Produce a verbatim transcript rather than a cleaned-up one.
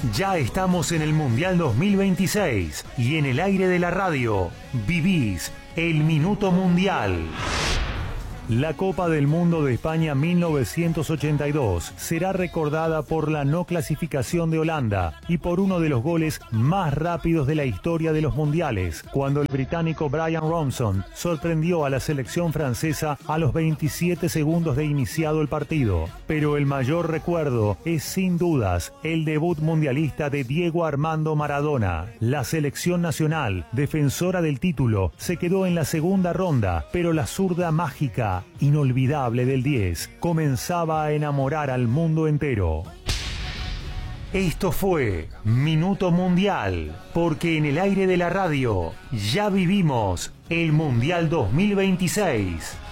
Ya estamos en el Mundial dos mil veintiséis y en el aire de la radio vivís el Minuto Mundial. La Copa del Mundo de España mil novecientos ochenta y dos será recordada por la no clasificación de Holanda y por uno de los goles más rápidos de la historia de los mundiales, cuando el británico Brian Robson sorprendió a la selección francesa a los veintisiete segundos de iniciado el partido. Pero el mayor recuerdo es sin dudas el debut mundialista de Diego Armando Maradona. La selección nacional, defensora del título, se quedó en la segunda ronda, pero la zurda mágica inolvidable del diez comenzaba a enamorar al mundo entero. Esto fue Minuto Mundial, porque en el aire de la radio ya vivimos el Mundial dos mil veintiséis.